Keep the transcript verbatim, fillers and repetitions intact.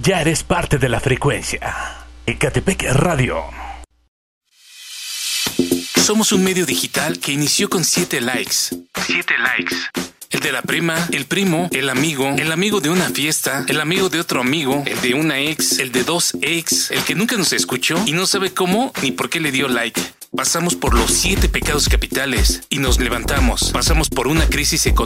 Ya eres parte de la frecuencia. Ecatepec Radio. Somos un medio digital que inició con siete likes. Siete likes. El de la prima, el primo, el amigo, el amigo de una fiesta, el amigo de otro amigo, el de una ex, el de dos ex, el que nunca nos escuchó y no sabe cómo ni por qué le dio like. Pasamos por los siete pecados capitales y nos levantamos. Pasamos por una crisis económica